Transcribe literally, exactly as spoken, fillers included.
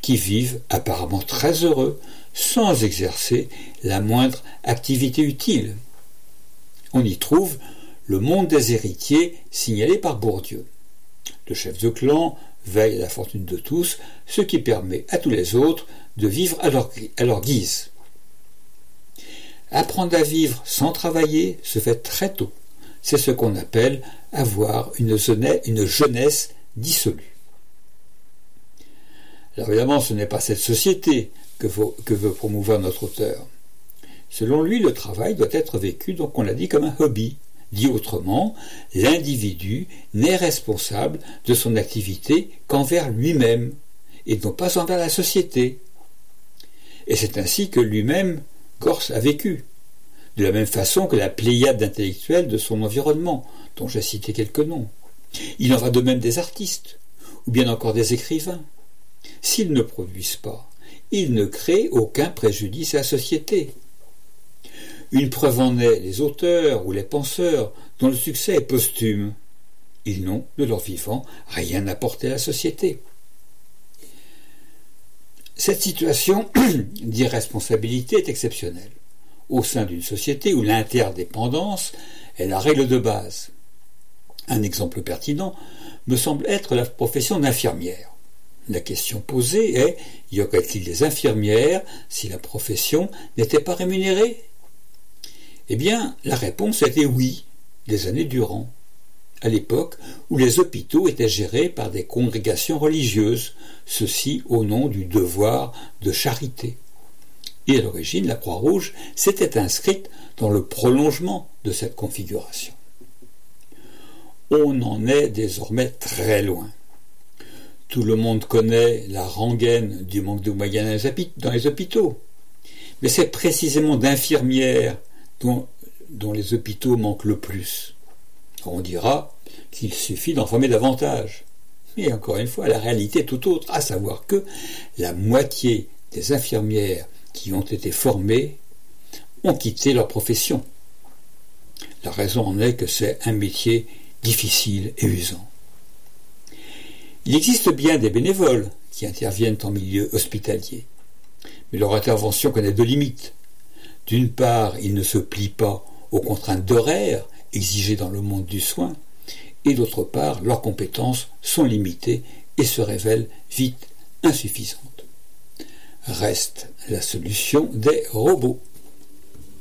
qui vivent apparemment très heureux, sans exercer la moindre activité utile. On y trouve le monde des héritiers signalé par Bourdieu. Le chef de clan veille à la fortune de tous, ce qui permet à tous les autres de vivre à leur, à leur guise. Apprendre à vivre sans travailler se fait très tôt. C'est ce qu'on appelle avoir une jeunesse dissolue. Alors évidemment, ce n'est pas cette société que veut, que veut promouvoir notre auteur. Selon lui, le travail doit être vécu, donc on l'a dit, comme un hobby. Dit autrement, l'individu n'est responsable de son activité qu'envers lui-même, et non pas envers la société. Et c'est ainsi que lui-même, Gorce, a vécu, de la même façon que la pléiade d'intellectuels de son environnement, dont j'ai cité quelques noms. Il en va de même des artistes, ou bien encore des écrivains. S'ils ne produisent pas, ils ne créent aucun préjudice à la société. Une preuve en est les auteurs ou les penseurs dont le succès est posthume. Ils n'ont, de leur vivant, rien apporté à la société. Cette situation d'irresponsabilité est exceptionnelle, au sein d'une société où l'interdépendance est la règle de base. Un exemple pertinent me semble être la profession d'infirmière. La question posée est, y aurait-il des infirmières si la profession n'était pas rémunérée ? Eh bien, la réponse était oui, des années durant, à l'époque où les hôpitaux étaient gérés par des congrégations religieuses, ceci au nom du devoir de charité. Et à l'origine, la Croix-Rouge s'était inscrite dans le prolongement de cette configuration. On en est désormais très loin. Tout le monde connaît la rengaine du manque de moyens dans les hôpitaux, mais c'est précisément d'infirmières dont, dont les hôpitaux manquent le plus. On dira qu'il suffit d'en former davantage. Mais encore une fois, la réalité est tout autre, à savoir que la moitié des infirmières qui ont été formées ont quitté leur profession. La raison en est que c'est un métier difficile et usant. Il existe bien des bénévoles qui interviennent en milieu hospitalier, mais leur intervention connaît deux limites. D'une part, ils ne se plient pas aux contraintes d'horaire exigées dans le monde du soin, et d'autre part, leurs compétences sont limitées et se révèlent vite insuffisantes. Reste la solution des robots.